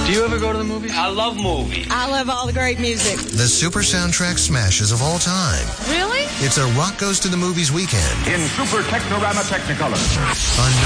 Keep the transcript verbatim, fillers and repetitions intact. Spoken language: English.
Do you ever go to the movies? I love movies. I love all the great music. The super soundtrack smashes of all time. Really? It's a Rock Goes to the Movies weekend. In Super Technorama Technicolor. On